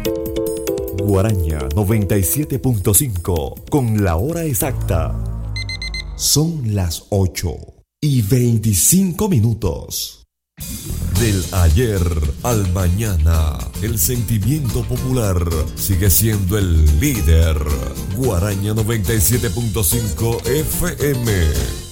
Guaraña 97.5 con la hora exacta. Son las 8:25. Del ayer al mañana, el sentimiento popular sigue siendo el líder. Guaraña 97.5 FM.